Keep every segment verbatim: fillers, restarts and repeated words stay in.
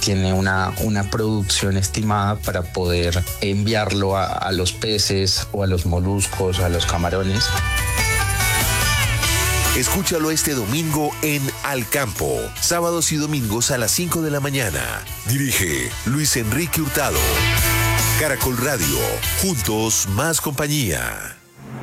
tiene una, una producción estimada para poder enviarlo a, a los peces o a los moluscos, a los camarones. Escúchalo este domingo en Al Campo, sábados y domingos a las cinco de la mañana. Dirige Luis Enrique Hurtado. Caracol Radio, juntos más compañía.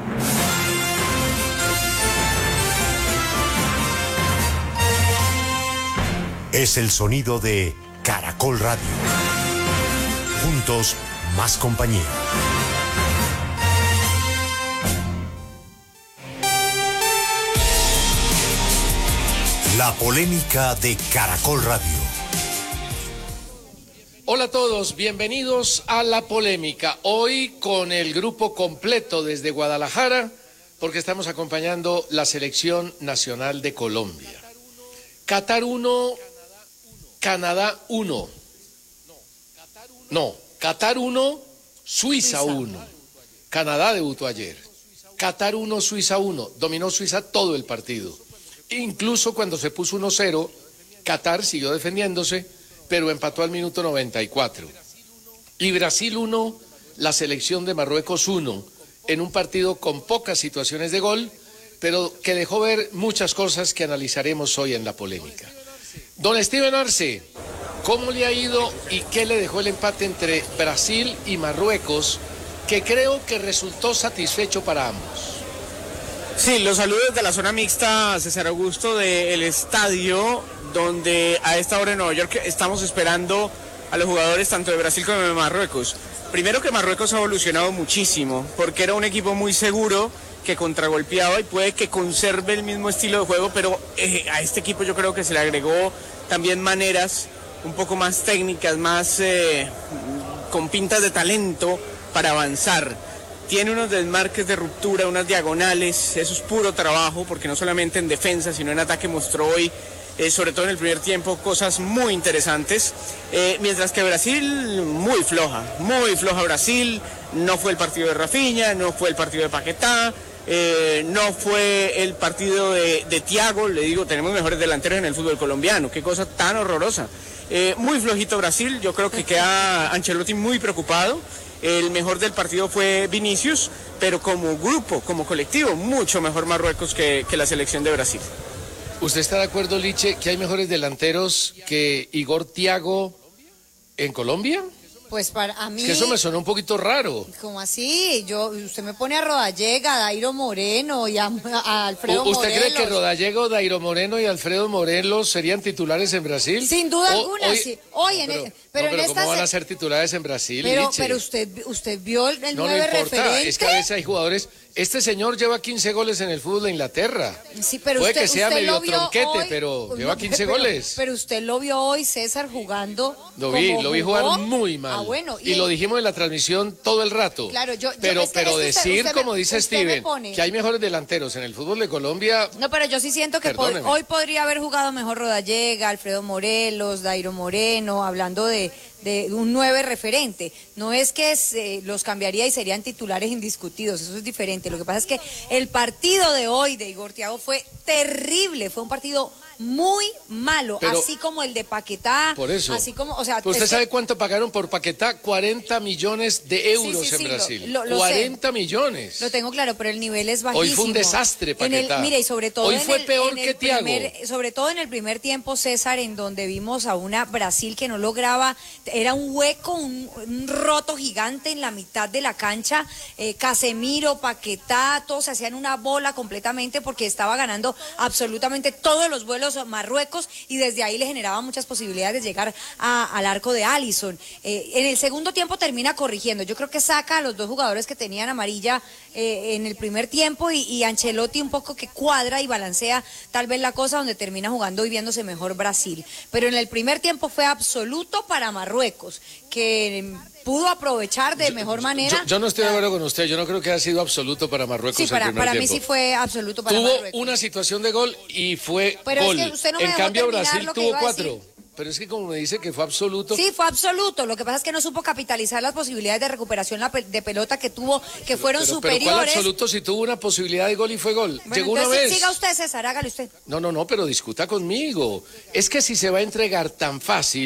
Es el sonido de Caracol Radio. Juntos más compañía. La polémica de Caracol Radio. Hola a todos, bienvenidos a La Polémica. Hoy con el grupo completo desde Guadalajara, porque estamos acompañando la selección nacional de Colombia. Qatar uno, Canadá uno. No, Qatar uno, Suiza uno. Canadá debutó ayer. Qatar uno, Suiza uno. Dominó Suiza todo el partido. Incluso cuando se puso uno cero, Qatar siguió defendiéndose, pero empató al minuto noventa y cuatro. Y Brasil uno, la selección de Marruecos uno, en un partido con pocas situaciones de gol, pero que dejó ver muchas cosas que analizaremos hoy en La Polémica. Don Steven Arce, ¿cómo le ha ido y qué le dejó el empate entre Brasil y Marruecos, que creo que resultó satisfecho para ambos? Sí, los saludos de la zona mixta, César Augusto, del estadio, donde a esta hora en Nueva York estamos esperando a los jugadores tanto de Brasil como de Marruecos. Primero que Marruecos ha evolucionado muchísimo, porque era un equipo muy seguro, que contragolpeaba y puede que conserve el mismo estilo de juego, pero eh, a este equipo yo creo que se le agregó también maneras un poco más técnicas, más eh, con pintas de talento para avanzar. Tiene unos desmarques de ruptura, unas diagonales, eso es puro trabajo, porque no solamente en defensa, sino en ataque mostró hoy, eh, sobre todo en el primer tiempo, cosas muy interesantes. Eh, mientras que Brasil, muy floja, muy floja Brasil, no fue el partido de Rafinha, no fue el partido de Paquetá, eh, no fue el partido de, de Thiago, le digo, tenemos mejores delanteros en el fútbol colombiano, qué cosa tan horrorosa. Eh, muy flojito Brasil, yo creo que queda Ancelotti muy preocupado. El mejor del partido fue Vinicius, pero como grupo, como colectivo, mucho mejor Marruecos que, que la selección de Brasil. ¿Usted está de acuerdo, Liche, que hay mejores delanteros que Igor Thiago en Colombia? Pues para a mí... Es que eso me sonó un poquito raro. ¿Cómo así? Yo, usted me pone a Rodallega, a Dairo Moreno y a, a Alfredo Morelos. ¿Usted cree que Rodallega, Dairo Moreno y Alfredo Morelos serían titulares en Brasil? Sin duda o, alguna, hoy, sí. Hoy en pero, el, pero, no, pero en ¿cómo esta van se... a ser titulares en Brasil, Pero, Liche? pero usted, usted vio el no, nueve no importa, referente. es que a veces hay jugadores... Este señor lleva quince goles en el fútbol de Inglaterra. Sí, pero Puede usted, que sea usted medio lo vio tronquete, hoy, pero no, lleva quince pero, goles. Pero usted lo vio hoy, César, jugando. Lo vi, como lo vi jugó. jugar muy mal. Ah, bueno, y, y lo dijimos en la transmisión todo el rato. Claro, yo, pero yo, es que, pero es que decir, usted, como usted dice me, Steven, pone... que hay mejores delanteros en el fútbol de Colombia. No, pero yo sí siento que po hoy podría haber jugado mejor Rodallega, Alfredo Morelos, Dairo Moreno, hablando de, de un nueve referente. No es que se, los cambiaría y serían titulares indiscutidos, eso es diferente. Lo que pasa es que el partido de hoy de Igor Thiago fue terrible, fue un partido muy malo, pero, así como el de Paquetá. Por eso. Así como, o sea, ¿usted sabe que... cuánto pagaron por Paquetá? cuarenta millones de euros sí, sí, sí, en Brasil. Lo, lo, lo cuarenta sé. millones. Lo tengo claro, pero el nivel es bajísimo. Hoy fue un desastre, Paquetá. En el, mire, y sobre todo hoy en fue el, peor en que el Thiago. Primer, sobre todo en el primer tiempo, César, en donde vimos a una Brasil que no lograba, era un hueco, un, un roto gigante en la mitad de la cancha. Eh, Casemiro, Paquetá, todos se hacían una bola completamente porque estaba ganando absolutamente todos los vuelos Marruecos y desde ahí le generaba muchas posibilidades de llegar a, al arco de Alisson. Eh, en el segundo tiempo termina corrigiendo. Yo creo que saca a los dos jugadores que tenían amarilla eh, en el primer tiempo y, y Ancelotti un poco que cuadra y balancea tal vez la cosa donde termina jugando y viéndose mejor Brasil. Pero en el primer tiempo fue absoluto para Marruecos, que pudo aprovechar de mejor manera. Yo, yo no estoy de acuerdo con usted, yo no creo que haya sido absoluto para Marruecos. Sí, para, el primer para tiempo. mí sí fue absoluto para tuvo Marruecos. Tuvo una situación de gol y fue Pero gol. Es que usted no me en dejó cambio Brasil lo que tuvo iba a cuatro. decir. Pero es que como me dice que fue absoluto. Sí, fue absoluto. Lo que pasa es que no supo capitalizar las posibilidades de recuperación de pelota que tuvo, que fueron pero, superiores. Pero ¿cuál absoluto si tuvo una posibilidad de gol y fue gol? Bueno, Llegó una entonces, vez. siga usted, César, hágale usted. No, no, no, pero discuta conmigo. Es que si se va a entregar tan fácil,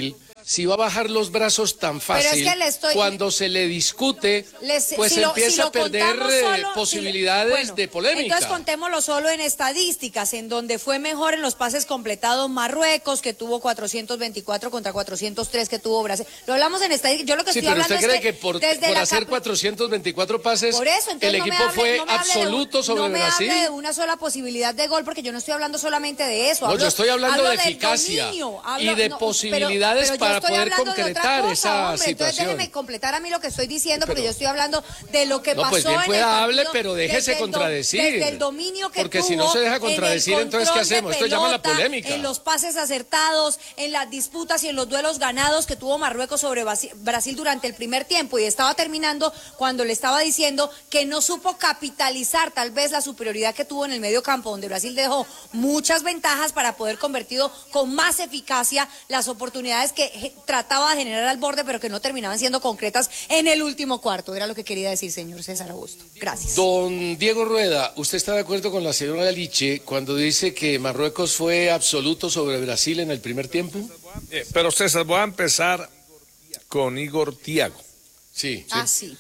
si va a bajar los brazos tan fácil, Pero es que le estoy- cuando se le discute, Les- pues si lo- empieza si lo a perder contamos eh, solo- posibilidades si le- bueno, de polémica. Entonces contémoslo solo en estadísticas, en donde fue mejor en los pases completados Marruecos, que tuvo cuatrocientos veinticuatro contra cuatrocientos tres que tuvo Brasil. Lo hablamos en estadísticas. Yo lo que Sí, estoy pero hablando usted cree es que, que por, desde por la hacer capa- cuatrocientos veinticuatro pases, Por eso, entonces el no me equipo hable- fue no me hable de un- absoluto sobre no me Brasil. hable de una sola posibilidad de gol, porque yo no estoy hablando solamente de eso. No, hablo- yo estoy hablando hablo de del eficacia dominio, y hablo- de no, posibilidades pero- pero yo para estoy poder hablando de otra concretar cosa, esa hombre. Entonces situación. déjeme completar a mí lo que estoy diciendo, porque Pero- yo estoy hablando de lo que No, pasó pues bien en pueda, el partido, hable, pero déjese desde el do- contradecir. Desde el dominio que Porque tuvo si no se deja en el contradecir, entonces, ¿qué control de hacemos? Esto llama a la pelota, polémica. En los pases acertados, en las disputas y en los duelos ganados que tuvo Marruecos sobre Basi- Brasil durante el primer tiempo, y estaba terminando cuando le estaba diciendo que no supo capitalizar tal vez la superioridad que tuvo en el medio campo, donde Brasil dejó muchas ventajas para poder convertido con más eficacia las oportunidades que je- trataba de generar al borde, pero que no terminaban siendo concretas en el último cuarto. Era lo que quería decir, señor César Augusto. Gracias. Don Diego Rueda, ¿usted está de acuerdo con la señora Liche cuando dice que Marruecos fue absoluto sobre Brasil en el primer tiempo? Eh, pero César, voy a empezar con Igor Thiago. Sí. Ah, sí.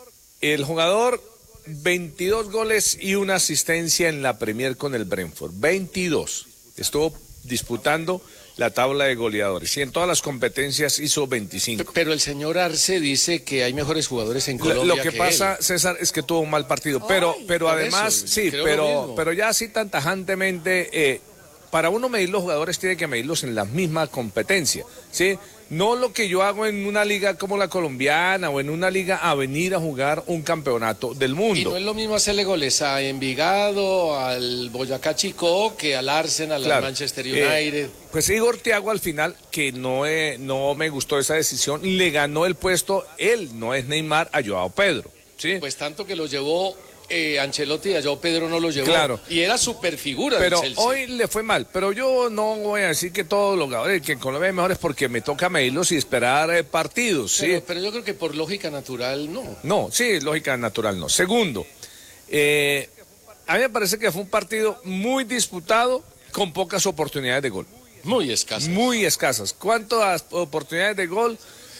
El jugador, veintidós goles y una asistencia en la Premier con el Brentford. veintidós. Estuvo disputando la tabla de goleadores y en todas las competencias hizo veinticinco. Pero el señor Arce dice que hay mejores jugadores en Lo, Colombia lo que, que pasa, él. César, es que tuvo un mal partido, pero, Ay, pero por además, eso, sí, creo lo pero, mismo. pero ya así tan tajantemente, eh, para uno medir los jugadores tiene que medirlos en la misma competencia, ¿sí? No lo que yo hago en una liga como la colombiana o en una liga a venir a jugar un campeonato del Y mundo. no es lo mismo hacerle goles a Envigado, al Boyacá Chico, que al Arsenal, Claro. al Manchester Eh, United. pues Igor Thiago al final, que no, eh, no me gustó esa decisión, le ganó el puesto, él no es Neymar, a Joao Pedro, ¿sí? Pues tanto que lo llevó eh, Ancelotti y a Joao Pedro no lo llevó. Claro. Y era super figura Pero del Chelsea. hoy le fue mal. Pero yo no voy a decir que todos los jugadores que en Colombia hay mejores porque me toca medirlos y esperar eh, partidos, ¿sí? Pero, pero yo creo que por lógica natural no. No, sí, lógica natural no. Segundo, eh, a mí me parece que fue un partido muy disputado con pocas oportunidades de gol. Muy escaso. Muy escasas. ¿Cuántas oportunidades de gol?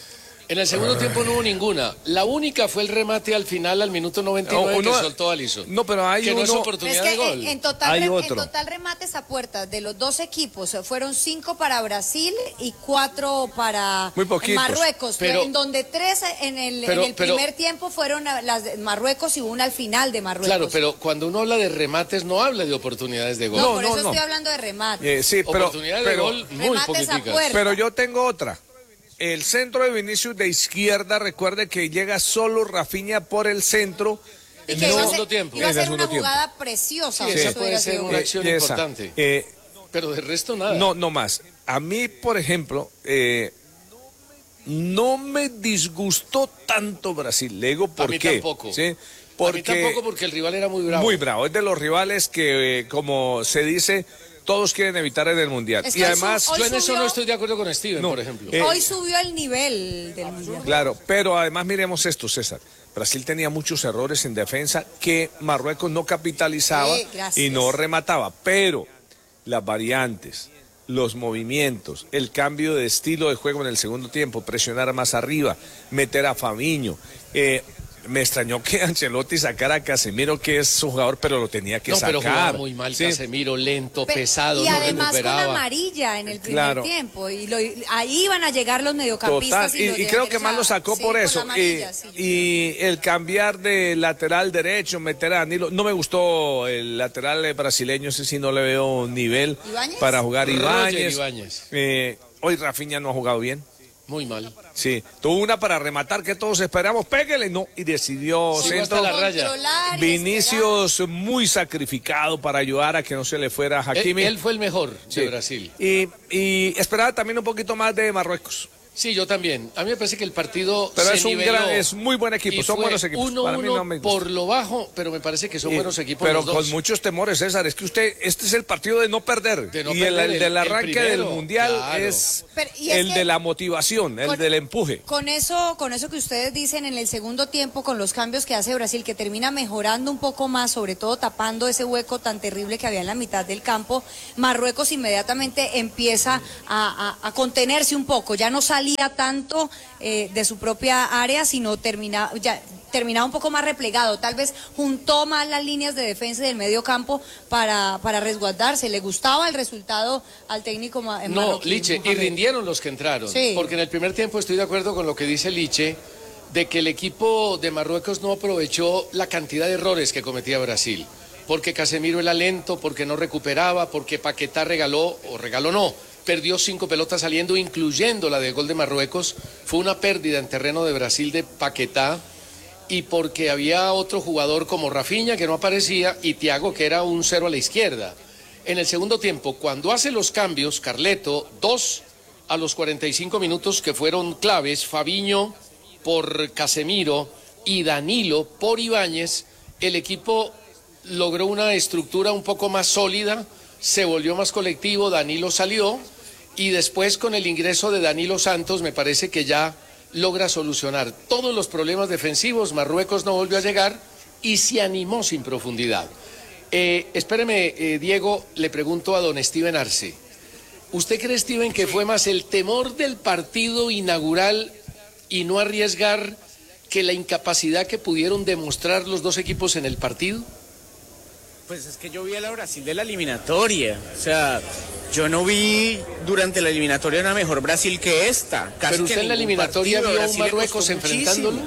En el segundo tiempo no hubo ninguna. La única fue el remate al final, al minuto noventa y nueve, No, que uno- soltó Alisson. No, pero hay que no es uno- oportunidad Es que de gol. en, en total, Hay re- en otro. total remates a puertas de los dos equipos eh, fueron cinco para Brasil y cuatro para Muy poquitos. Marruecos, Pero- en donde tres en el, pero- en el pero- primer tiempo fueron a- las de Marruecos y una al final de Marruecos. Claro, pero cuando uno habla de remates no habla de oportunidades de gol. No, No, por no, eso no. 5hablando de remates. Eh, sí, pero, Oportunidades de pero, gol muy Remates a poquiticas. puerta. pero yo tengo otra. El centro de Vinicius de izquierda, recuerde que llega solo Rafinha por el centro. Y en que el iba a segundo ser- tiempo. Iba a En el ser una segundo tiempo. jugada preciosa. Sí, si esa eso puede hubiera ser sido una gol. acción esa. importante. Eh, Pero de resto nada. no, no más. A mí, por ejemplo, eh, no me disgustó tanto Brasil. Le digo por a mí qué. tampoco. ¿Sí? A mí Porque tampoco porque el rival era muy bravo. muy bravo. Es de los rivales que, eh, como se dice, todos quieren evitar en el mundial. Es que y hoy además, su- hoy Yo en eso subió- no estoy de acuerdo con Steven, No, por ejemplo. eh, Hoy subió el nivel del mundial. claro, pero además miremos esto, César. Brasil tenía muchos errores en defensa que Marruecos no capitalizaba Sí, gracias. y no remataba, pero las variantes, los movimientos, el cambio de estilo de juego en el segundo tiempo, presionar más arriba, meter a Fabinho, eh, me extrañó que Ancelotti sacara a Casemiro, que es su jugador, pero lo tenía que no, sacar. pero jugaba muy mal Sí. Casemiro, lento, Pe- pesado, y no además con recuperaba. amarilla en el primer Claro. tiempo y lo- ahí iban a llegar los mediocampistas. Total, y, los y creo que delanteros más a- lo sacó sí, por la eso. amarilla, y, sí, yo y el cambiar de lateral derecho, meter a Danilo. No me gustó el lateral brasileño, ese sí no le veo nivel ¿Ibáñez? para jugar. Roger Ibáñez. Ibáñez. Eh, hoy Rafinha no ha jugado bien. Muy mal. Sí, tuvo una para rematar que todos esperamos, pégale, no, y decidió Sí, centro. hasta la raya. Controlar y Vinicius muy sacrificado para ayudar a que no se le fuera a Él, Hakimi. él fue el mejor Sí. de Brasil. Y, y esperaba también un poquito más de Marruecos. Sí, yo también. A mí me parece que el partido Pero se es un niveló gran, es muy buen equipo, y son fue buenos equipos. uno, Para mí uno no me gusta. por lo bajo, pero me parece que son Y- buenos equipos pero los dos. con muchos temores, César. Es que usted, este es el partido de no perder. De no y perder, el, el- del el arranque primero, del mundial claro. es Pero, y es el que- de la motivación, el Con- del empuje. Con eso, con eso que ustedes dicen en el segundo tiempo, con los cambios que hace Brasil, que termina mejorando un poco más, sobre todo tapando ese hueco tan terrible que había en la mitad del campo, Marruecos inmediatamente empieza a, a- a contenerse un poco, ya no sale salía tanto eh, de su propia área, sino terminaba, ya, terminaba un poco más replegado, tal vez juntó más las líneas de defensa del medio campo para, para resguardarse. ¿Le gustaba el resultado al técnico marroquí? No, Liche, y rindieron los que entraron, sí. Porque en el primer tiempo estoy de acuerdo con lo que dice Liche, de que el equipo de Marruecos no aprovechó la cantidad de errores que cometía Brasil, porque Casemiro era lento, porque no recuperaba, porque Paquetá regaló, o regaló no, perdió cinco pelotas saliendo, incluyendo la del gol de Marruecos. Fue una pérdida en terreno de Brasil de Paquetá, y porque había otro jugador como Rafinha que no aparecía, y Thiago que era un cero a la izquierda. En el segundo tiempo, cuando hace los cambios, Carleto, dos a los cuarenta y cinco minutos que fueron claves, Fabinho por Casemiro y Danilo por Ibáñez, el equipo logró una estructura un poco más sólida, se volvió más colectivo, Danilo salió, y después con el ingreso de Danilo Santos me parece que ya logra solucionar todos los problemas defensivos. Marruecos no volvió a llegar y se animó sin profundidad. Eh, espéreme, eh, Diego, le pregunto a don Steven Arce. ¿Usted cree, Steven, que fue más el temor del partido inaugural y no arriesgar que la incapacidad que pudieron demostrar los dos equipos en el partido? Pues es que yo vi a la Brasil de la eliminatoria, o sea, yo no vi durante la eliminatoria una mejor Brasil que esta. Casi ¿Pero usted en la eliminatoria vio a un Marruecos enfrentándolo?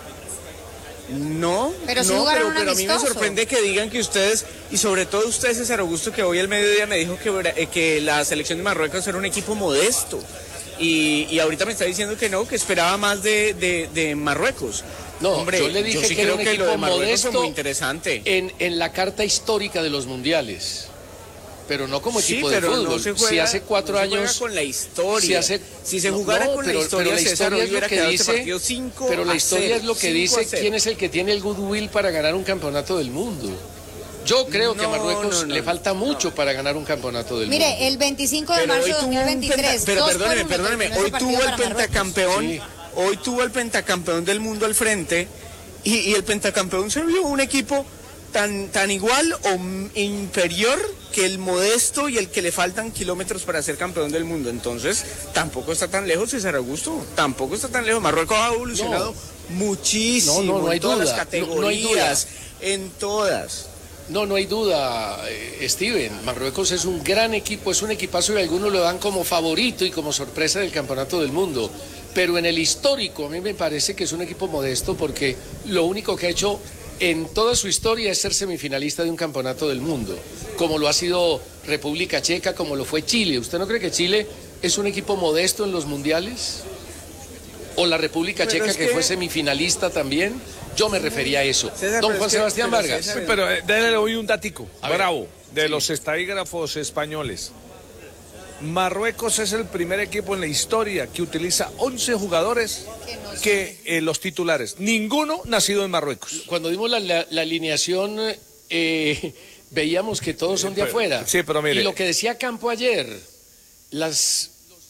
No, pero, no, pero, pero a mí me sorprende que digan que ustedes, y sobre todo usted, César Augusto, que hoy al mediodía me dijo que, que la selección de Marruecos era un equipo modesto. Y, y ahorita me está diciendo que no, que esperaba más de, de, de Marruecos. No, hombre, yo le dije yo sí que era creo un que equipo lo de Marruecos modesto fue muy interesante. En, en la carta histórica de los mundiales, pero no como sí, equipo de pero fútbol. No se juega, si hace cuatro no se años juega con la historia. Si, hace, si se jugara no, con pero, la historia, pero la César historia es lo que dice. Este cinco pero la historia cero, es lo que dice quién es el que tiene el goodwill para ganar un campeonato del mundo. Yo creo no, que a Marruecos no, no, le falta mucho no. para ganar un campeonato del Mire, mundo. Mire, el veinticinco de pero marzo de dos mil veintitrés. Penta, pero perdóneme, uno, perdóneme, hoy tuvo el pentacampeón, sí. hoy tuvo el pentacampeón del mundo al frente, y, y el pentacampeón se vio un equipo tan, tan igual o inferior que el modesto y el que le faltan kilómetros para ser campeón del mundo. Entonces, tampoco está tan lejos César Augusto, tampoco está tan lejos. Marruecos ha evolucionado no. muchísimo no, no, no hay en todas duda. las categorías, no, no hay duda. en todas. No, no hay duda, eh, Steven. Marruecos es un gran equipo, es un equipazo y algunos lo dan como favorito y como sorpresa del campeonato del mundo. Pero en el histórico a mí me parece que es un equipo modesto porque lo único que ha hecho en toda su historia es ser semifinalista de un campeonato del mundo, como lo ha sido República Checa, como lo fue Chile. ¿Usted no cree que Chile es un equipo modesto en los mundiales? ¿O la República Checa es que... que fue semifinalista también? Yo me refería a eso. César, Don Juan es que, Sebastián Vargas. Sí, pero eh, déle hoy un datico A bravo ver, de sí. los estadígrafos españoles. Marruecos es el primer equipo en la historia que utiliza once jugadores que, no que eh, los titulares. Ninguno nacido en Marruecos. Cuando dimos la, la, la alineación, eh, veíamos que todos son de afuera. Sí, pero mire. Y lo que decía Campo ayer, las,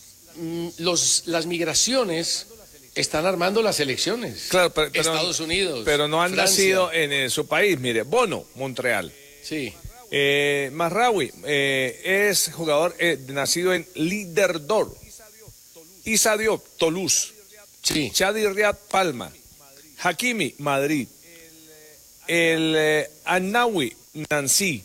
los, las migraciones están armando las elecciones. Claro, pero, Estados Unidos. Pero no han Francia. nacido en, en su país. Mire, Bono, Montreal. Sí. Eh, Mazraoui eh, es jugador eh, nacido en Liderdor. Issa Diop, Toulouse. Sí. Chadi Riad, Palma. Hakimi, Madrid. El eh, Annaoui, Nancy.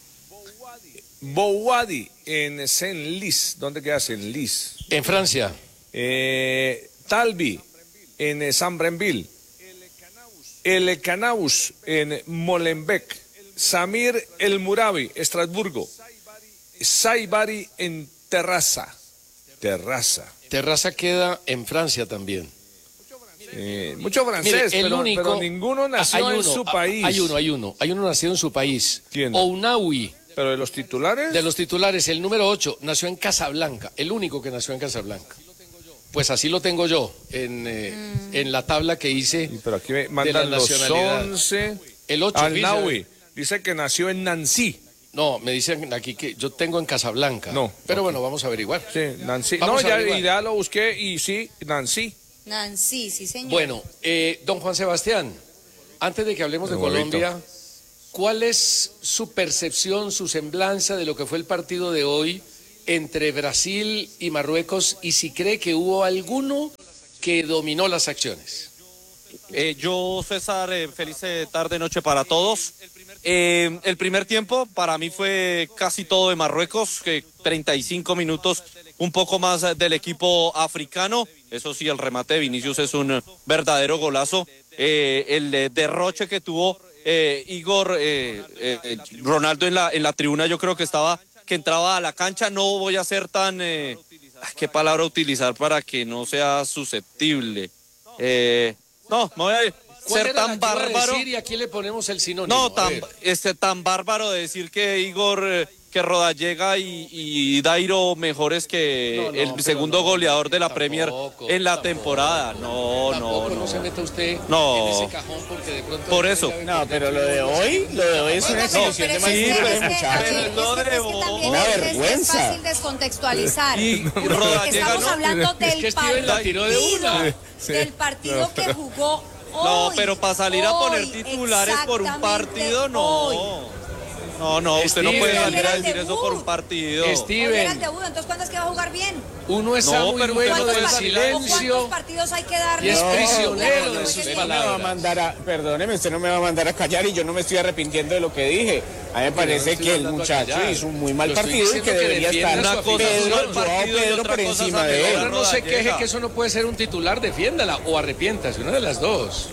Bouwadi en Saint-Lys. ¿Dónde queda Saint-Lys? En Francia. Eh, Talbi en eh, Saint-Brenville. El Canaus en Molenbeek. Samir El Murabi, Estrasburgo. Saibari en Terraza. Terraza. Terraza queda en Francia también. Eh, mucho francés, Mire, el pero, único, pero ninguno nació hay en uno, su país. Hay uno, hay uno. Hay uno nacido en su país. ¿Quién? Ounaoui. ¿Pero de los titulares? De los titulares, el número ocho, nació en Casablanca. El único que nació en Casablanca. Pues así lo tengo yo, en, eh, mm. en la tabla que hice. Sí, pero aquí me mandan los once. El ocho. Al-Nawi dice que nació en Nancy. No, me dicen aquí que yo tengo en Casablanca. No. Pero okay. bueno, vamos a averiguar. Sí, Nancy. Vamos no, ya, averiguar. ya lo busqué y sí, Nancy. Nancy, sí, señor. Bueno, eh, don Juan Sebastián, antes de que hablemos de Colombia, ¿cuál es su percepción, su semblanza de lo que fue el partido de hoy entre Brasil y Marruecos y si cree que hubo alguno que dominó las acciones. Eh, yo, César, eh, feliz tarde, noche para todos. Eh, el primer tiempo para mí fue casi todo de Marruecos, que treinta y cinco minutos, un poco más del equipo africano. Eso sí, el remate de Vinicius es un verdadero golazo. Eh, el eh, derroche que tuvo eh, Igor, eh, eh, Ronaldo en la, en la tribuna, yo creo que estaba, que entraba a la cancha. No voy a ser tan, eh, ¿qué palabra utilizar para que no sea susceptible? Eh, no, me voy a ser tan bárbaro. Decir, y aquí le ponemos el sinónimo. No, tan, este, tan bárbaro de decir que Igor, eh, que Rodallega y, y Dairo mejores que no, no, el segundo no, goleador de la tampoco, Premier en la tampoco, temporada. No, no, no. No se meta usted no. en ese cajón porque de pronto... Por eso. No, pero lo de hoy, lo de hoy es una exhibición de Manchester, muchachos. Una vergüenza. Es fácil descontextualizar. Y Rodallega Estamos no. hablando del es que partido, la tiró de una. Sí. Del partido no, pero... que jugó hoy. No, pero para salir hoy, a poner titulares por un partido, no. Hoy. No, no, usted Steven, no puede salir a decir eso por un partido. Steven. Era el debut, entonces ¿cuándo es que va a jugar bien? Uno está no, muy bueno del silencio. ¿Cuántos partidos hay que darle? Y es prisionero no, de sus usted palabras. No me va a mandar a, perdóneme, usted no me va a mandar a callar y yo no me estoy arrepintiendo de lo que dije. A mí me parece no que el muchacho hizo un muy mal partido y que, que debería estar una cosa Pedro, partido Pedro por encima de él. Ahora no se queje que eso no puede ser un titular, defiéndala o arrepiéntase, una de las dos.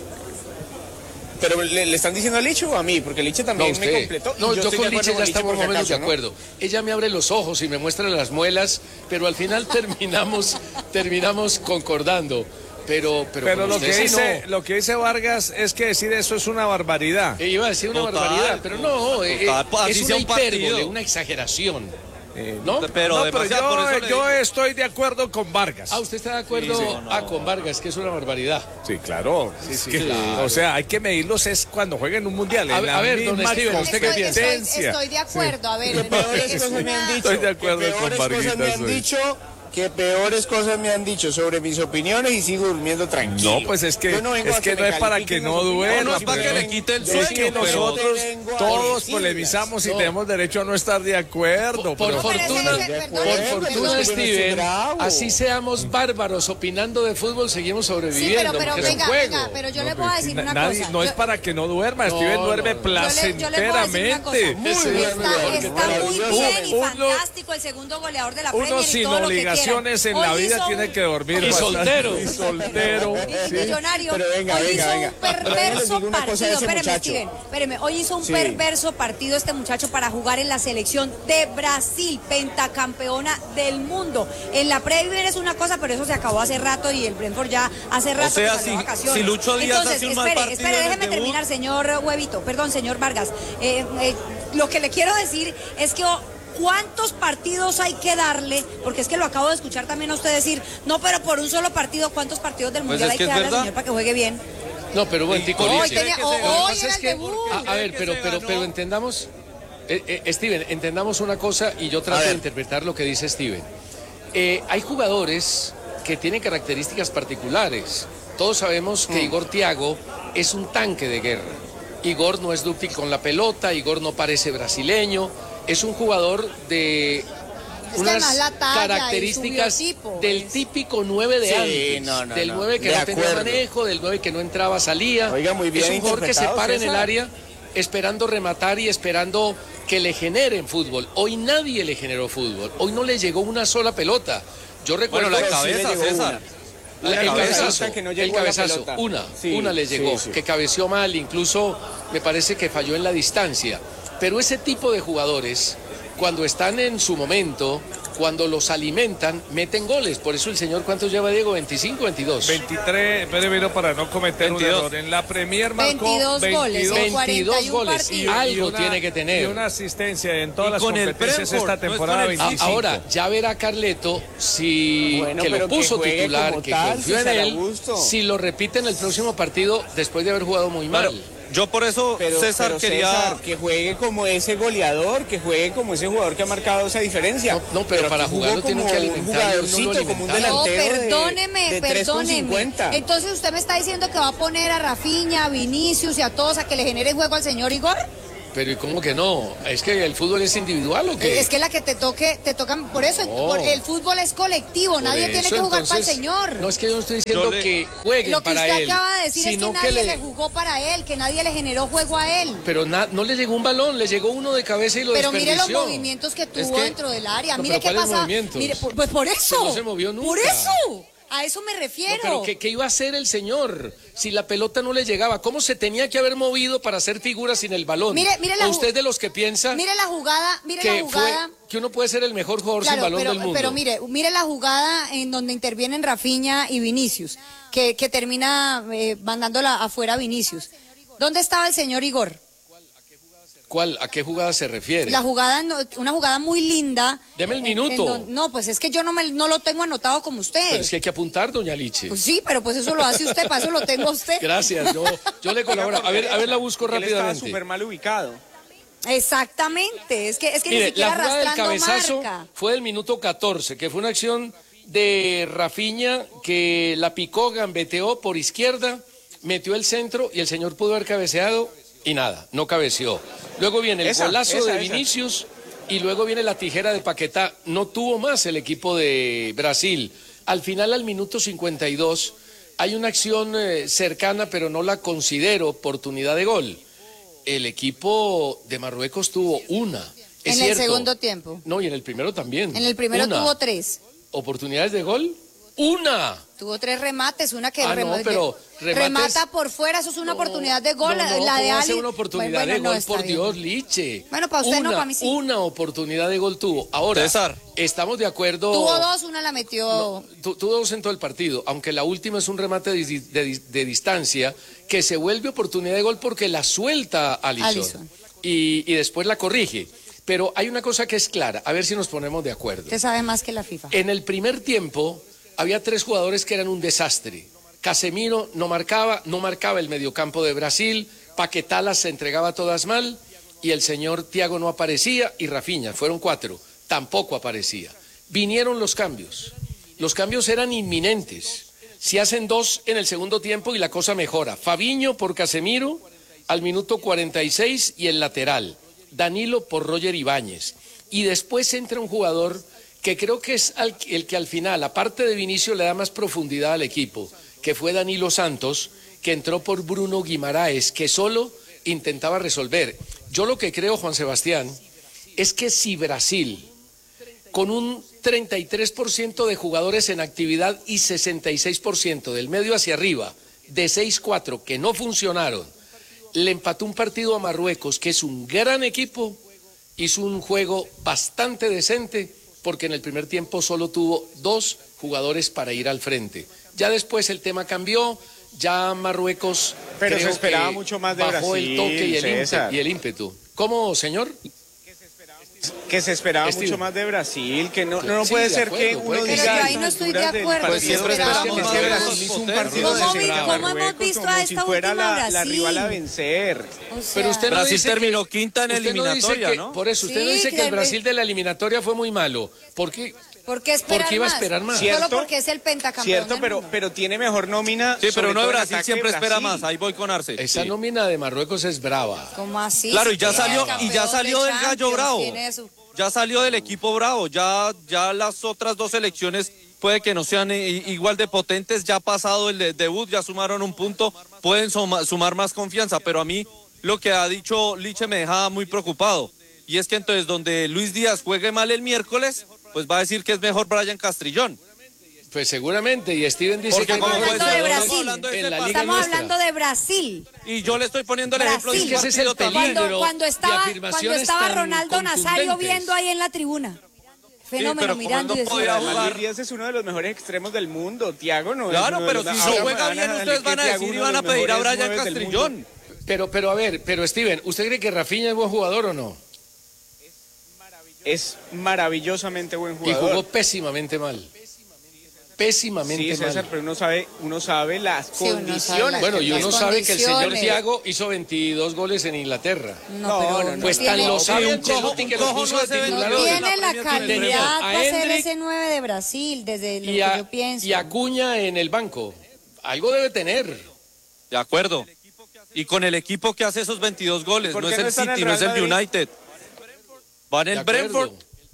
Pero le, le están diciendo a Licho o a mí, porque Licho también no, me completó. No, yo, yo con Licho ya estamos más o menos de acuerdo. ¿No? Ella me abre los ojos y me muestra las muelas, pero al final terminamos, terminamos concordando. Pero, pero, pero lo, que sí dice, no. lo que dice Vargas es que decir eso es una barbaridad. Eh, iba a decir una Total, barbaridad, pero no, total, eh, es una hipérbole, una exageración. Eh, no, pero, no, pero yo, por eso yo estoy de acuerdo con Vargas. Ah, ¿usted está de acuerdo? Sí, sí, no. Ah, con Vargas, que es una barbaridad. Sí, claro. Sí, sí, que, claro. O sea, hay que medirlos es cuando jueguen un mundial. A, a ver, don Steven, ¿usted qué piensa? Estoy, estoy de acuerdo, sí. A ver. ¿Qué peores cosas me han dicho? Estoy de acuerdo con Vargas. me han dicho... que peores cosas me han dicho sobre mis opiniones y sigo durmiendo tranquilo. No, pues es que no, es, que no es para que no duerma. No, no es para que le quite el sueño. Es que nosotros todos polemizamos y no. tenemos derecho a no estar de acuerdo. Por, por fortuna, por fortuna, Steven, así seamos bárbaros opinando de fútbol, seguimos sobreviviendo. Sí, pero, pero venga, venga, pero yo no, le puedo decir una nadie, cosa. No yo, es para que no duerma, no, Steven duerme no, placenteramente. Muy bien. Está, está muy bien y fantástico el segundo goleador de la Premier y todo lo que quiera. En la vida hizo tiene que dormir y soltero y soltero y sí. Millonario. Pero venga, hoy venga, hizo venga. un perverso partido. Espéreme, Steven, espéreme. Hoy hizo un sí. perverso partido este muchacho para jugar en la selección de Brasil, pentacampeona del mundo. En la Premier es una cosa, pero eso se acabó hace rato y el Brentford ya hace rato. O sea, que si, vacaciones. si Lucho Díaz Entonces, hace un espere, mal partido espere, déjeme terminar, señor Huevito. Perdón, señor Vargas. Eh, eh, lo que le quiero decir es que ¿cuántos partidos hay que darle? Porque es que lo acabo de escuchar también a usted decir, no, pero por un solo partido, ¿cuántos partidos del Mundial pues hay que, que darle al señor para que juegue bien? No, pero bueno, Tico, hoy tenía, o, hoy era es el que, debut. A, a ver, pero, pero, pero entendamos, eh, eh, Steven, entendamos una cosa y yo trato de interpretar lo que dice Steven. Eh, hay jugadores que tienen características particulares. Todos sabemos que mm. Igor Thiago es un tanque de guerra. Igor no es dúctil con la pelota, Igor no parece brasileño. Es un jugador de es unas talla, características del es... típico nueve de sí, antes, no, no, del no. nueve que de no acuerdo. tenía manejo, del nueve que no entraba, salía. Oiga, muy bien es un jugador que se para César. en el área esperando rematar y esperando que le generen fútbol. Hoy nadie le generó fútbol, hoy no le llegó una sola pelota. Yo recuerdo bueno, la cabeza, sí César. La, el cabezazo, que no el cabezazo una, sí, una le llegó, sí, sí. que cabeció mal, incluso me parece que falló en la distancia. Pero ese tipo de jugadores, cuando están en su momento, cuando los alimentan, meten goles. Por eso el señor, ¿cuántos lleva, Diego? ¿veinticinco, veintidós? veintitrés, pero para no cometer veintidós. Un error. En la Premier marcó veintidós, veintidós, veintidós goles. Y, algo y una, tiene que tener. Y una asistencia en todas las competencias esta temporada, no veinticinco. Ahora, ya verá Carleto si bueno, que lo puso que titular, que tal, confió en él, si lo repite en el próximo partido después de haber jugado muy mal. Claro. Yo por eso, pero, César, pero quería... César, que juegue como ese goleador, que juegue como ese jugador que ha marcado esa diferencia. No, no pero, pero para jugar tiene que alimentar. Un como un delantero no, perdóneme, de, de perdóneme. Entonces usted me está diciendo que va a poner a Rafinha, a Vinicius y a todos a que le genere juego al señor Igor. Pero ¿y cómo que no? ¿Es que el fútbol es individual o qué? Es que la que te toque, te tocan, por eso, No. por- el fútbol es colectivo, Por nadie tiene eso, que jugar para el entonces, señor. No es que yo no estoy diciendo le- que jueguen Lo que para usted él, acaba de decir es que sino nadie que le... le... jugó para él, que nadie le generó juego a él. Pero na- no le llegó un balón, le llegó uno de cabeza y lo Pero mire los desperdició. movimientos que tuvo Es que- dentro del área. No, Mire pero qué ¿cuáles pasa. movimientos? Mire, por- pues por eso. No se movió nunca. Por eso. A eso me No, refiero. pero ¿qué, qué iba a hacer el señor si la pelota no le llegaba? ¿Cómo se tenía que haber movido para hacer figuras sin el balón? Mire- mire la ¿O ju- usted de los que piensa Mire la jugada, mire que, la jugada. fue, que uno puede ser el mejor jugador Claro, sin balón pero, del mundo? pero mire, mire la jugada en donde intervienen Rafinha y Vinicius, que, que termina eh, mandándola afuera a Vinicius. ¿Dónde estaba el señor Igor? ¿Cuál, ¿A qué jugada se refiere? La jugada, no- una jugada muy linda. Deme el en- minuto. en don- no, pues es que yo no, me, no lo tengo anotado como usted. Pero es que hay que apuntar, doña Liche. Pues sí, pero pues eso lo hace usted, para eso lo tengo a usted. Gracias, yo, yo le colaboro. A ver, a ver, la busco Él estaba rápidamente. súper mal ubicado. Exactamente, es que, es que ni Mire, siquiera la jugada del arrastrando cabezazo marca. fue del minuto catorce, que fue una acción de Rafinha que la picó, gambeteó por izquierda, metió el centro y el señor pudo haber cabeceado y nada, no cabeceó. Luego viene el Esa, golazo esa, de esa. Vinicius y luego viene la tijera de Paquetá. No tuvo más el equipo de Brasil. Al final, al minuto cincuenta y dos, hay una acción eh, cercana, pero no la considero oportunidad de gol. El equipo de Marruecos tuvo una. Es En el cierto. segundo tiempo. No, y en el primero también. En el primero Una. tuvo tres. ¿Oportunidades de gol? ¡Una! Tuvo tres remates, una que Ah, no, rema- pero que remates- remata por fuera, eso es una oportunidad de gol. No, no, la de ¿cómo va a Ali. ser una oportunidad Bueno, de no, gol, está por bien. Dios, Liche. Bueno, para usted una, no, para mí sí. Una oportunidad de gol tuvo. Ahora, César. estamos de acuerdo. Tuvo dos, una la metió. Tu- tuvo dos en todo el partido, aunque la última es un remate de, dis- de dis- de distancia que se vuelve oportunidad de gol porque la suelta Alisson, Alisson. Y, y después la corrige. Pero hay una cosa que es clara, a ver si nos ponemos de acuerdo. Usted sabe más que la FIFA. En el primer tiempo había tres jugadores que eran un desastre. Casemiro no marcaba, no marcaba el mediocampo de Brasil, Paquetá las se entregaba todas mal y el señor Thiago no aparecía y Rafinha, fueron cuatro, tampoco aparecía. Vinieron los cambios, los cambios eran inminentes. Se hacen dos en el segundo tiempo y la cosa mejora. Fabinho por Casemiro al minuto cuarenta y seis y el lateral. Danilo por Roger Ibáñez. Y después entra un jugador que creo que es al- el que al final, aparte de Vinicio, le da más profundidad al equipo, que fue Danilo Santos, que entró por Bruno Guimaraes, que solo intentaba resolver. Yo lo que creo, Juan Sebastián, es que si Brasil, con un treinta y tres por ciento de jugadores en actividad y sesenta y seis por ciento del medio hacia arriba, de seis cuatro que no funcionaron, le empató un partido a Marruecos, que es un gran equipo, hizo un juego bastante decente, porque en el primer tiempo solo tuvo dos jugadores para ir al frente. Ya después el tema cambió, ya Marruecos Pero se creo esperaba que mucho más de bajó Brasil, el toque y el, César. ímpetu, y el ímpetu. ¿Cómo, señor? Que se esperaba Steven. mucho más de Brasil, que no, no, no Sí, puede de ser acuerdo, que puede uno que diga... sí. Pero a yo ahí estas no estoy de alturas del acuerdo, partido, siempre es que esperábamos Brasil más. hizo un ¿Cómo partido vi- desesperado. cómo hemos Marruecos visto como a si esta fuera última la, la Brasil? rival a vencer. O sea, Pero usted no Brasil dice terminó que- quinta en usted no dice eliminatoria, que- ¿no? Por eso, usted Sí, no dice que el que- Brasil de la eliminatoria fue muy malo. ¿Por qué? ¿Por qué esperar ¿Por qué iba a más? esperar más? ¿Cierto? Solo porque es el pentacampeón Cierto, del pero, mundo. pero tiene mejor nómina. Sí, pero sobre uno de todo en Brasil ataque, siempre espera Brasil. más. Ahí voy con Arce. Esa Sí. nómina de Marruecos es brava. ¿Cómo así? Claro, y Si ya tiene salió, campeón y ya de salió del gallo Champions, bravo. tiene su- Ya salió del equipo bravo. Ya, ya las otras dos selecciones puede que no sean i- igual de potentes. Ya ha pasado el de- debut, ya sumaron un punto. Pueden suma- sumar más confianza. Pero a mí lo que ha dicho Liche me deja muy preocupado. Y es que entonces donde Luis Díaz juegue mal el miércoles, pues va a decir que es mejor Brian Castrillón. Pues seguramente, y Steven dice Porque que como Estamos fue hablando de estamos Brasil. hablando de En ese la partido. Liga Estamos nuestra. hablando de Brasil. Y yo le estoy poniendo el ejemplo de un Brasil. Es que ese es el partido también. peligro. Cuando, cuando de estaba, afirmaciones cuando estaba tan Ronaldo Nazario contundentes. viendo ahí en la tribuna. Fenómeno, pero mirando y Ronaldo decía, podía jugar. Luis Díaz es uno de los mejores extremos del mundo. Tiago no es Claro, uno de pero los- si ahora no me juega van bien, a ustedes van a Tiago decir y uno de van a los pedir a mejores Brian nueves del mundo. Castrillón. Pero, pero a ver, pero Steven, ¿usted cree que Rafinha es buen jugador o no? Es maravillosamente buen Y jugador. jugó pésimamente mal. Pésimamente Sí, César, mal. pero uno sabe, uno sabe las Sí, uno condiciones. sabe las- Bueno, y uno las sabe que el señor condiciones. Thiago hizo veintidós goles en Inglaterra. No, No, pero no, no. Pues tiene, tan lo sabe un Ancelotti cojo- que un lo cojo puso no de se ve titular en hoy. la tiene la Premier League. calidad A para ser Endrick ese nueve de Brasil, desde lo Y que a, yo pienso. y Acuña en el banco. Algo debe tener. De acuerdo. Y con el equipo que hace esos veintidós goles, ¿Por no qué es no el está en el City, no es el Real Madrid? United. Va en De el acuerdo. Brentford.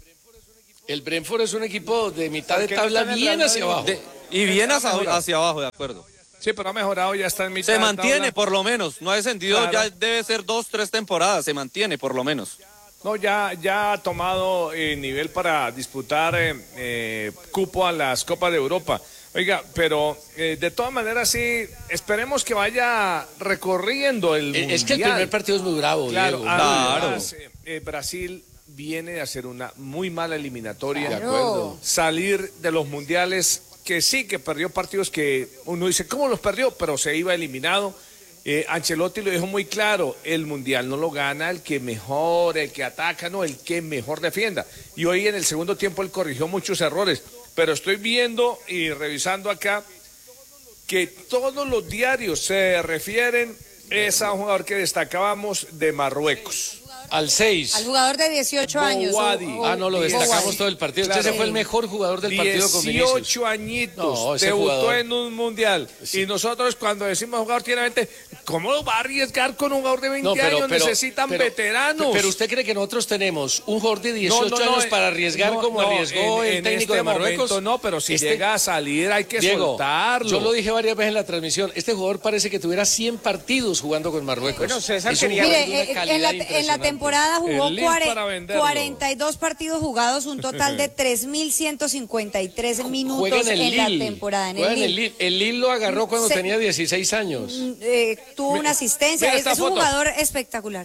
El Brentford es un equipo de mitad de ¿Por qué no tabla está en el bien Real hacia Madrid? abajo. De- y bien hacia, hacia abajo, de acuerdo. Sí, pero ha mejorado, ya está en mitad Se de mantiene tabla. por lo menos, no ha descendido, Claro. ya debe ser dos, tres temporadas, se mantiene por lo menos. No, ya, ya ha tomado eh, nivel para disputar eh, eh, cupo a las Copas de Europa. Oiga, pero eh, de todas maneras sí, esperemos que vaya recorriendo el Eh, mundial. Es que el primer partido es muy bravo, Claro, Diego. además, eh, eh, Brasil viene de hacer una muy mala eliminatoria. De acuerdo. Salir de los mundiales, que sí, que perdió partidos que uno dice, ¿cómo los perdió? Pero se iba eliminado. Eh, Ancelotti lo dijo muy claro, el mundial no lo gana el que mejor, el que ataca, no, el que mejor defienda. Y hoy en el segundo tiempo él corrigió muchos errores, pero estoy viendo y revisando acá que todos los diarios se refieren es a un jugador que destacábamos de Marruecos. Al seis. Al jugador de dieciocho años. Bouhaddi. o- o- Ah, no, lo destacamos Bouhaddi. todo el partido. Claro. Ese fue el mejor jugador del partido con Vinicius. dieciocho añitos, No, ese debutó jugador. en un mundial. Sí. Y nosotros cuando decimos jugador tiene veinte, ¿cómo va a arriesgar con un jugador de veinte No, pero, años? pero- Necesitan pero- veteranos. Pero usted cree que nosotros tenemos un jugador de dieciocho No, no, no, años eh, para arriesgar no, como no, arriesgó en- el en técnico este de Marruecos? momento no, pero si Este- llega a salir hay que Diego, soltarlo. yo lo dije varias veces en la transmisión. Este jugador parece que tuviera cien partidos jugando con Marruecos. Bueno, César Es un quería- jugador Mire, de una eh, en, calidad la, en la impresionante. temporada jugó El link cuare- para venderlo. cuarenta y dos partidos jugados, un total de tres mil ciento cincuenta y tres minutos Juega en el en la Lille. temporada. En Juega el en el Lille. Lille. El Lille lo agarró cuando Se- tenía dieciséis años. Mm, eh, tuvo una asistencia, mira es, esta es un foto. jugador espectacular.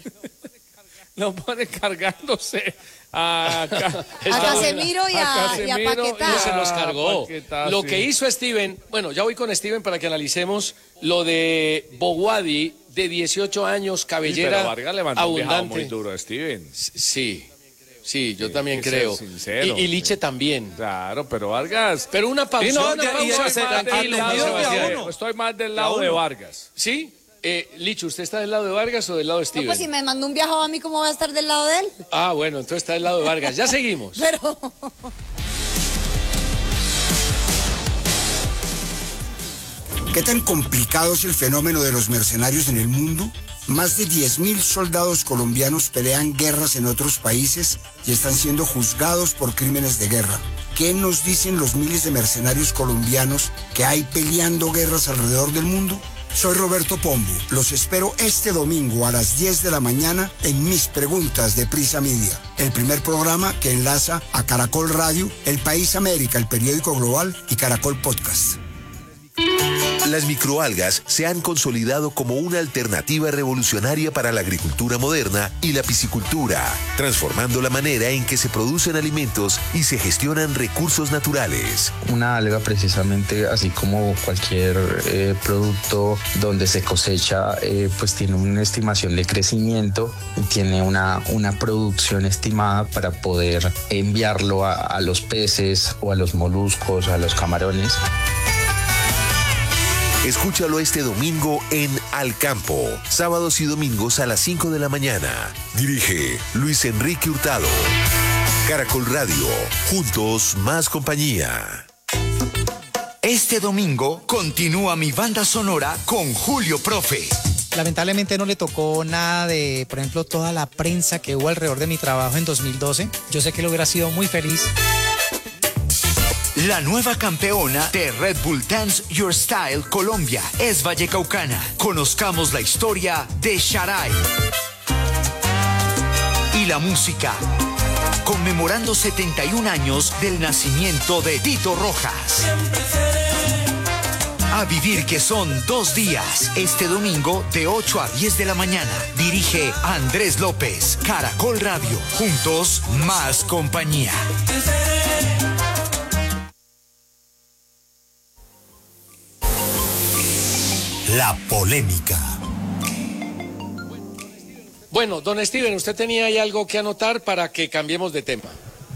Lo pone cargándose a, Ca- A Casemiro y a- y a Casemiro Paquetá. Y se los cargó. Paquetá, Lo sí. que hizo Steven, bueno, ya voy con Steven para que analicemos lo de Bouhaddi, de dieciocho años, Sí, cabellera pero Vargas levantó un viajado abundante. muy duro, Steven. Sí, sí, yo también hay que ser creo. sincero. y, y Liche también. Claro, pero Vargas. Pero una pausa. Sí, no, una y- y pausa, ese- tranquilo, atendido Juan de a Sebastián. uno. Estoy más del De lado a de uno. Vargas. ¿Sí? Eh, Licho, ¿usted está del lado de Vargas o del lado de No, Steven? pues si me mandó un viajado a mí, ¿cómo voy a estar del lado de él? Ah, bueno, entonces está del lado de Vargas. Ya seguimos. Pero... ¿Qué tan complicado es el fenómeno de los mercenarios en el mundo? Más de diez mil soldados colombianos pelean guerras en otros países y están siendo juzgados por crímenes de guerra. ¿Qué nos dicen los miles de mercenarios colombianos que hay peleando guerras alrededor del mundo? Soy Roberto Pombo. Los espero este domingo a las diez de la mañana en Mis Preguntas de Prisa Media, el primer programa que enlaza a Caracol Radio, El País América, el periódico global y Caracol Podcast. Las microalgas se han consolidado como una alternativa revolucionaria para la agricultura moderna y la piscicultura, transformando la manera en que se producen alimentos y se gestionan recursos naturales. Una alga precisamente, así como cualquier eh, producto donde se cosecha, eh, pues tiene una estimación de crecimiento y tiene una, una producción estimada para poder enviarlo a, a los peces o a los moluscos, a los camarones. Escúchalo este domingo en Al Campo, sábados y domingos a las cinco de la mañana. Dirige Luis Enrique Hurtado. Caracol Radio, juntos más compañía. Este domingo continúa mi banda sonora con Julio Profe. Lamentablemente no le tocó nada de, por ejemplo, toda la prensa que hubo alrededor de mi trabajo en dos mil doce. Yo sé que él hubiera sido muy feliz. La nueva campeona de Red Bull Dance Your Style Colombia es vallecaucana. Conozcamos la historia de Sharai. Y la música, conmemorando setenta y un años del nacimiento de Tito Rojas. A vivir que son dos días, este domingo de ocho a diez de la mañana. Dirige Andrés López, Caracol Radio. Juntos, más compañía. La polémica. Bueno, don Steven, usted tenía ahí algo que anotar para que cambiemos de tema.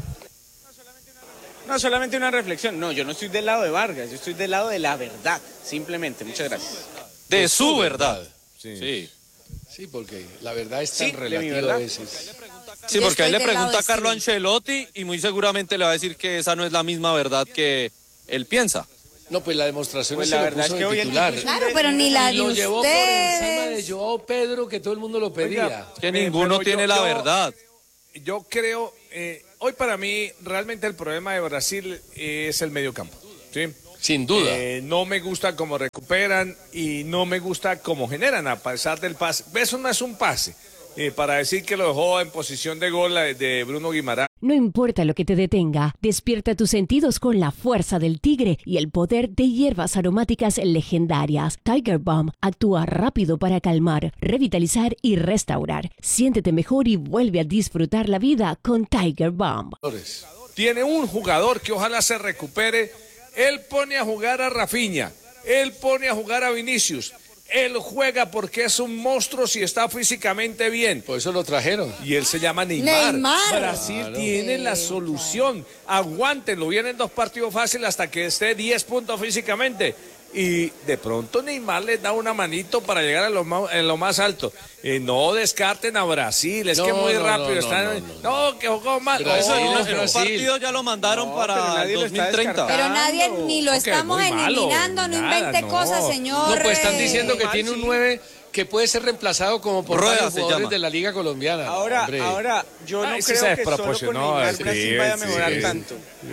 No, solamente una reflexión. No, yo no estoy del lado de Vargas, yo estoy del lado de la verdad, simplemente. Muchas gracias. De su verdad. Sí. Sí. Sí, porque la verdad es tan Sí, de mi relativa verdad. a veces. Sí, Yo porque ahí estoy le del lado pregunta de a Carlo Steven. Ancelotti y muy seguramente le va a decir que esa no es la misma verdad que él piensa. No, pues la demostración Pues es la que verdad lo puso es que de hoy el titular. Tigre- Claro, pero ni la Y de lo llevó por encima ustedes. de Joao Pedro, que todo el mundo lo pedía. Oiga, Que Eh, ninguno pero tiene yo- la yo- verdad. Yo creo, eh, hoy para mí realmente el problema de Brasil es el mediocampo, ¿sí? Sin duda. Eh, no me gusta cómo recuperan y no me gusta cómo generan a pesar del pase. Eso no es un pase. Eh, para decir que lo dejó en posición de gol eh, de Bruno Guimarães. No importa lo que te detenga, despierta tus sentidos con la fuerza del tigre y el poder de hierbas aromáticas legendarias. Tiger Balm actúa rápido para calmar, revitalizar y restaurar. Siéntete mejor y vuelve a disfrutar la vida con Tiger Balm. Tiene un jugador que ojalá se recupere. Él pone a jugar a Rafinha, él pone a jugar a Vinicius. Él juega porque es un monstruo si está físicamente bien. Por eso lo trajeron. Y él se llama Neymar. Neymar. Brasil Claro. tiene la solución. Aguántenlo. Vienen dos partidos fáciles hasta que esté diez puntos físicamente. Y de pronto Neymar les da una manito para llegar a lo más, en lo más alto. Eh, no descarten a Brasil. Es No, que muy no, rápido no, están. no, no, No, que jugó mal. Brasil Eso, No, en es un Brasil. partido ya lo mandaron No, pero para nadie lo dos está mil treinta. Pero nadie ni lo Ok, estamos muy malo, eliminando, no nada, invente no. cosas, señor. No, pues están diciendo que Mal, tiene un sí. nueve que puede ser reemplazado como por Rueda varios se jugadores llama. de la Liga Colombiana. Ahora, Hombre. ahora, yo no Ay, sí creo se que solo con desproporcionó, Neymar sí, Brasil vaya a sí. mejorar tanto.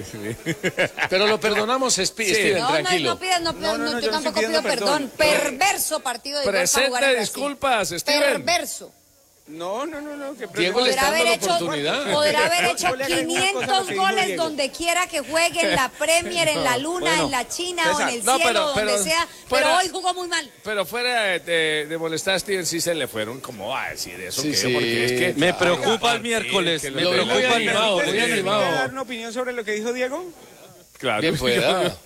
Pero lo perdonamos, Spi- Steven, No, no, tranquilo. no pidas, no, No, pidas, no, no, no, yo yo no estoy tampoco pido pidiendo perdón. perdón. Perverso partido de gol para jugar en Presente Brasil. disculpas, Steven. Perverso. No, no, no, no. Que Diego le Podrá está haber dando la hecho, oportunidad. podrá haber hecho Yo le agrego una cosa a lo quinientos que dijo goles Diego. donde quiera que juegue, en la Premier, en la Luna, Bueno, en la China o César, en el no, cielo, pero- donde pero sea. fuera- Pero hoy jugó muy mal. Pero fuera de, de- de molestar a Steven, sí se le fueron. ¿Cómo va a decir eso? Sí, que sí. Porque es que Me Claro, preocupa el partir, miércoles, que me lo- Lo veo muy preocupa el animado, muy miércoles. animado. ¿Puede dar una opinión sobre lo que dijo Diego? Claro. Bien pueda.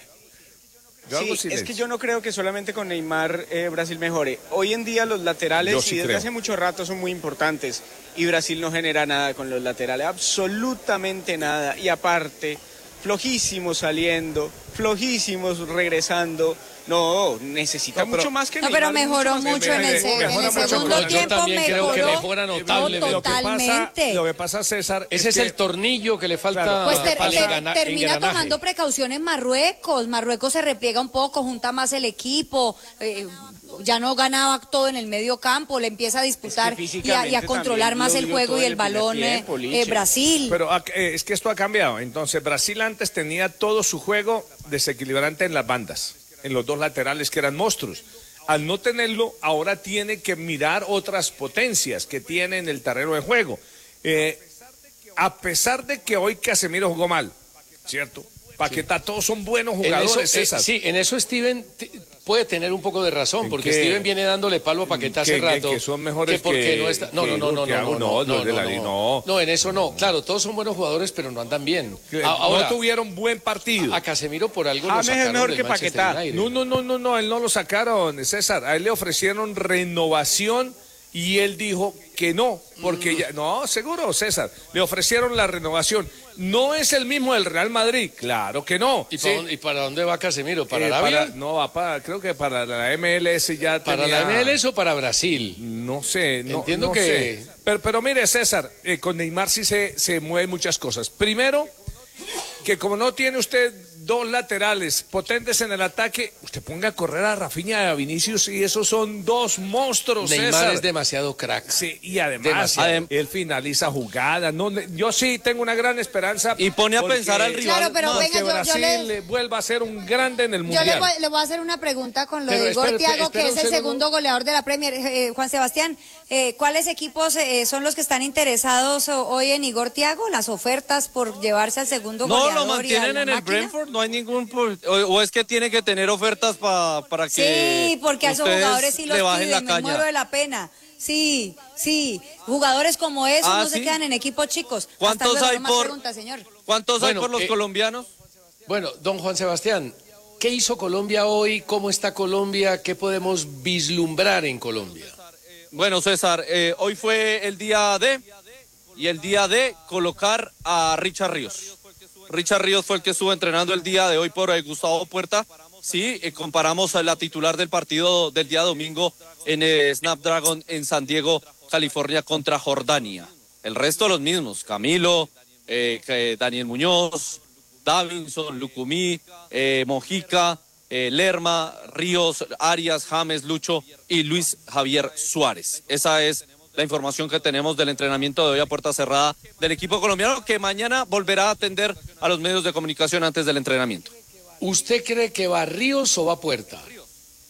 Yo hago Sí, es silencio. que yo no creo que solamente con Neymar eh, Brasil mejore. Hoy en día los Yo laterales, sí y desde creo. hace mucho rato, son muy importantes. Y Brasil no genera nada con los laterales, absolutamente nada. Y aparte, flojísimos saliendo, flojísimos regresando. No, necesita No, pero- mucho más que No, Neymar. pero mejoró más que mucho en el, Neymar. se- en mejora el mucho, segundo pero yo tiempo. también creo que mejoró. mejora No, notablemente. Lo que pasa, totalmente. lo que pasa, César, Ese es que- el tornillo que le falta Claro. Pues ter- para ter- engana- termina engranaje. tomando precauciones Marruecos. Marruecos se repliega un poco, junta más el equipo. eh, ya no ganaba todo en el medio campo, le empieza a disputar Es que y, a, y a físicamente controlar también más lo el dio juego todo y en el el primer balón eh, tiempo, eh, Liche. Brasil. Pero ah, eh, es que esto ha cambiado. Entonces, Brasil antes tenía todo su juego desequilibrante en las bandas, en los dos laterales que eran monstruos. Al no tenerlo, ahora tiene que mirar otras potencias que tiene en el terreno de juego. Eh, a pesar de que hoy Casemiro jugó mal, ¿cierto? Paquetá, todos son buenos En jugadores, eso, eh, César. sí, en eso Steven t- puede tener un poco de razón, ¿En porque qué? Steven viene dándole palo a Paquetá hace Que- que- rato. que son mejores porque que- no está. No, que no, no, no, Thiago, no, no, no, no, los de la no, Liga, no. no. No, en eso no. Claro, todos son buenos jugadores, pero no andan bien. Que A- Ahora, no tuvieron buen partido. a Casemiro por algo lo James es sacaron mejor del que Manchester Paquetá. United. No, no, no, no, no, él no lo sacaron, César. A él le ofrecieron renovación y él dijo que no, porque ya, no, seguro, César, le ofrecieron la renovación. No es el mismo del Real Madrid, claro que no. ¿Y, Sí. para dónde, y para dónde va Casemiro? ¿Para Eh, Arabia? para- no, va para, creo que para la M L S ya ¿Para tenía- la M L S o para Brasil? No sé, no, Entiendo no que- sé. Pero, pero mire, César, eh, con Neymar sí se, se mueven muchas cosas. Primero, que como no tiene usted dos laterales potentes en el ataque, usted ponga a correr a Rafinha y a Vinicius y esos son dos monstruos, Neymar César. es demasiado crack. Sí, y además Demasiado. adem- él finaliza jugadas. No, ne- yo sí tengo una gran esperanza. Y pone a porque- pensar al rival. Claro, pero porque venga, yo- yo Brasil le- le vuelva a ser un grande en el Yo mundial. le voy, le voy a hacer una pregunta con lo Pero de Igor espera, Thiago, espera que un es el segundo. segundo goleador de la Premier. Eh, Juan Sebastián, eh, ¿cuáles equipos eh, son los que están interesados o- hoy en Igor Thiago? Las ofertas por llevarse al segundo No, goleador. lo y a mantienen la en el máquina. Brentford, no hay ningún... pro- O, o es que tiene que tener ofertas pa- para que Sí, porque a esos ustedes jugadores sí los le bajen piden, la me muero de caña. la pena. Sí, sí, jugadores como esos Ah, no se ¿sí? quedan en equipos chicos. Hasta ¿Cuántos luego, hay no más por- preguntas, señor. ¿Cuántos Bueno, hay por los eh, colombianos? Bueno, don Juan Sebastián, ¿qué hizo Colombia hoy? ¿Cómo está Colombia? ¿Qué podemos vislumbrar en Colombia? Bueno, César, eh, hoy fue el día de, y el día de colocar a Richard Ríos. Richard Ríos fue el que estuvo entrenando el día de hoy por eh, Gustavo Puerta. Sí, eh, comparamos a la titular del partido del día domingo en eh, Snapdragon en San Diego, California, contra Jordania. El resto los mismos, Camilo, eh, que- Daniel Muñoz, Davinson, Lucumí, eh, Mojica, eh, Lerma, Ríos, Arias, James, Lucho y Luis Javier Suárez. Esa es la información que tenemos del entrenamiento de hoy a puerta cerrada del equipo colombiano, que mañana volverá a atender a los medios de comunicación antes del entrenamiento. ¿Usted cree que va Ríos o va Puerta?